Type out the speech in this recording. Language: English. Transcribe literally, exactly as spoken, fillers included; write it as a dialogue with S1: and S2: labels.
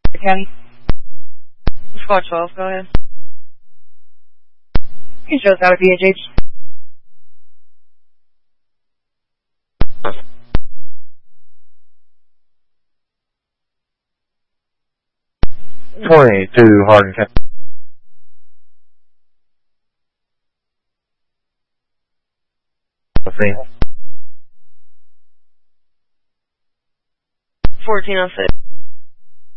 S1: County. Squad twelve, go ahead. You can show us out of P H H.
S2: twenty-two Hardin County.
S1: fourteen oh six.